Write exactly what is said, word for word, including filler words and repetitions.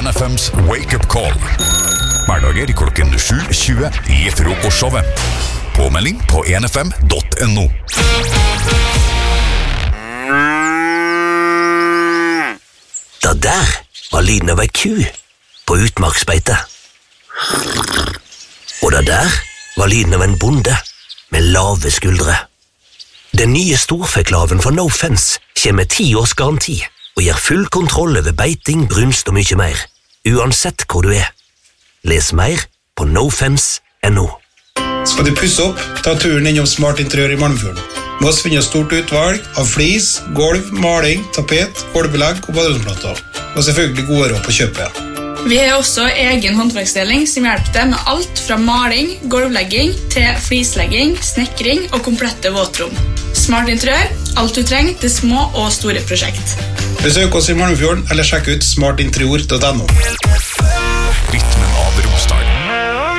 N F M's Wake Up Call. Hverdager klokken sju tjue i frokostshowet. Påmelding på n f m dot n o. Det der var lyden av ei ku på utmarksbeite. Og det der var lyden av en bonde med lave skuldre. Den nye storfeklaven fra No Fence kommer med ti års garanti og gir full kontroll over beiting, brunst og mye mer, uansett hvor du er. Les mer på no fence dot n o. Skal du pusse opp, ta turen innom Smart Interiør i Malmfjorden. Moss finner stort utvalg av flis, gulv, maling, tapet, gulvbelegg og baderomsplater. Og selvfølgelig gode råd på kjøpet. Vi har også egen håndverksdeling som hjelper deg med alt fra maling, gulvlegging til flislegging, snekring og komplette våtrom. Smart Interiør, alt du trenger til små og store prosjekt. Besøk oss i Malmfjorden eller sjekk ut smart interior dot n o. Rytme